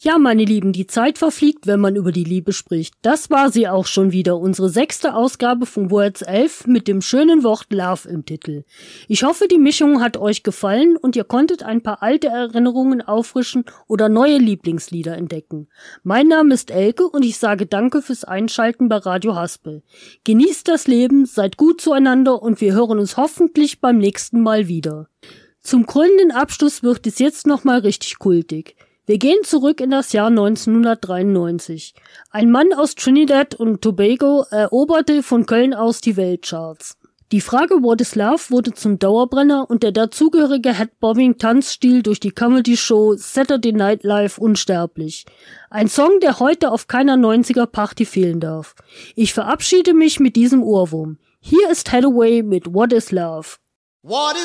Ja, meine Lieben, die Zeit verfliegt, wenn man über die Liebe spricht. Das war sie auch schon wieder, unsere 6. Ausgabe von Words 11 mit dem schönen Wort Love im Titel. Ich hoffe, die Mischung hat euch gefallen und ihr konntet ein paar alte Erinnerungen auffrischen oder neue Lieblingslieder entdecken. Mein Name ist Elke und ich sage danke fürs Einschalten bei Radio Haspel. Genießt das Leben, seid gut zueinander und wir hören uns hoffentlich beim nächsten Mal wieder. Zum krönenden Abschluss wird es jetzt nochmal richtig kultig. Wir gehen zurück in das Jahr 1993. Ein Mann aus Trinidad und Tobago eroberte von Köln aus die Weltcharts. Die Frage What is Love wurde zum Dauerbrenner und der dazugehörige Headbobbing-Tanzstil durch die Comedy-Show Saturday Night Live unsterblich. Ein Song, der heute auf keiner 90er-Party fehlen darf. Ich verabschiede mich mit diesem Ohrwurm. Hier ist Hathaway mit What is Love. What is